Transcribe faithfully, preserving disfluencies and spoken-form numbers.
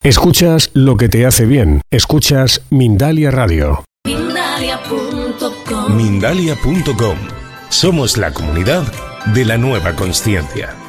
Escuchas lo que te hace bien. Escuchas Mindalia Radio. Mindalia punto com. Mindalia punto com. Somos la comunidad de la nueva consciencia.